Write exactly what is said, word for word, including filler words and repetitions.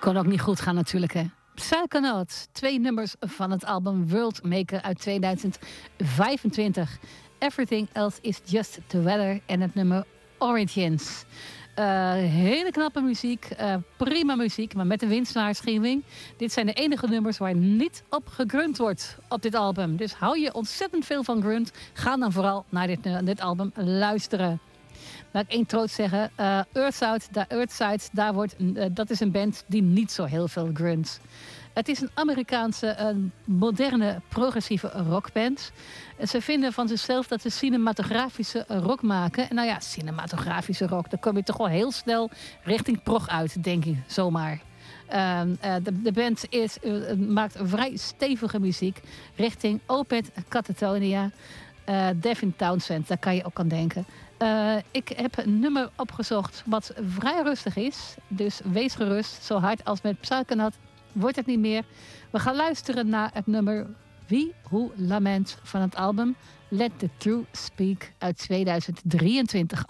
Kon ook niet goed gaan natuurlijk, hè. Psychonaut, twee nummers van het album World Maker uit tweeduizend vijfentwintig. Everything Else is Just the Weather en het nummer Origins. Uh, hele knappe muziek, uh, prima muziek, maar met een winstwaarschuwing. Dit zijn de enige nummers waar niet op gegrunt wordt op dit album. Dus hou je ontzettend veel van grunt, ga dan vooral naar dit, uh, dit album luisteren. Laat ik één troost zeggen, uh, Earthside, da Earthside daar wordt, uh, dat is een band die niet zo heel veel grunt. Het is een Amerikaanse, uh, moderne, progressieve rockband. Ze vinden van zichzelf dat ze cinematografische rock maken. En nou ja, cinematografische rock, dan kom je toch wel heel snel richting prog uit, denk ik, zomaar. Uh, uh, de, de band is, uh, maakt vrij stevige muziek richting Opeth Catatonia, uh, Devin Townsend, daar kan je ook aan denken. Uh, ik heb een nummer opgezocht wat vrij rustig is. Dus wees gerust, zo hard als met Psychonaut wordt het niet meer. We gaan luisteren naar het nummer Wie Who Lament van het album Let the Truth Speak uit tweeduizend drieëntwintig.